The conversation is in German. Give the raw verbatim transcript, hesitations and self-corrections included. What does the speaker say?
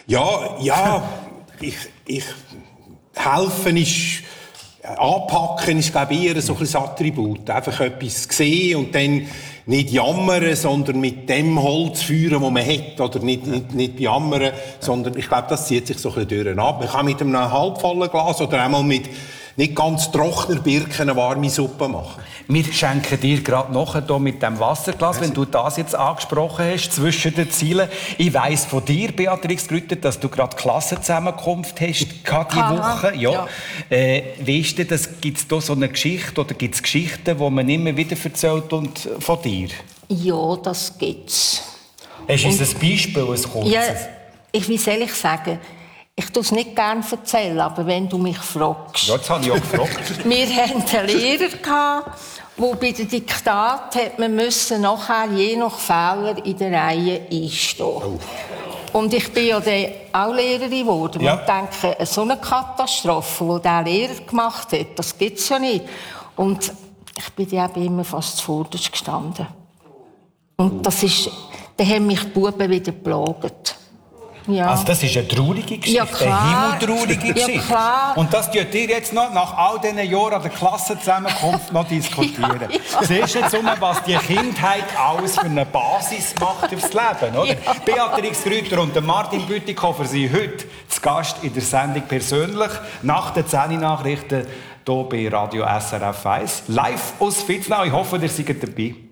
Ja, ja, ich, ich, helfen ist, anpacken ist, glaube ich, eher so ein Attribut. Einfach etwas sehen und dann nicht jammern, sondern mit dem Holz führen, das man hat. Oder nicht, nicht, nicht jammern, sondern ich glaube, das zieht sich so ein bisschen durch ab. Man kann mit einem halbvollen Glas oder einmal mit nicht ganz trockener Birken eine warme Suppe machen. Wir schenken dir gerade noch hier mit dem Wasserglas, wenn du das jetzt angesprochen hast, zwischen den Zielen. Ich weiss von dir, Beatrix Grütter, dass du gerade Klassenzusammenkunft hast, diese Woche. Ja. Ja. Äh, weißt du, gibt es da so eine Geschichte oder gibt es Geschichten, die man immer wieder erzählt und von dir? Ja, das gibt's. Hast du uns ein Beispiel, ein kurzes? Ja, ich will ehrlich sagen, ich tue es nicht gerne erzählen, aber wenn du mich fragst. Ja, das habe ich auch gefragt. Wir hatten einen Lehrer, der bei den Diktat hat man müssen nachher je nach Fehler in der Reihe einstehen. Oh. Und ich bin ja dann auch Lehrerin geworden. Ja. Und denke, so eine Katastrophe, die dieser Lehrer gemacht hat, das gibt es ja nicht. Und ich bin dann immer fast zuvorderst gestanden. Und das ist, dann haben mich die Buben wieder geplagt. Ja. Also das ist eine traurige Geschichte, ja, eine himmeltraurige Geschichte. Ja, klar. Und das tut ihr jetzt noch nach all diesen Jahren an der Klassenzusammenkunft noch diskutieren. Ja, ja. Siehst du jetzt, was die Kindheit alles für eine Basis macht aufs Leben, oder? Ja. Beatrix Grütter und Martin Bütikofer sind heute zu Gast in der Sendung «Persönlich» nach den zehn Nachrichten hier bei Radio S R F eins. Live aus Vitznau. Ich hoffe, ihr seid dabei.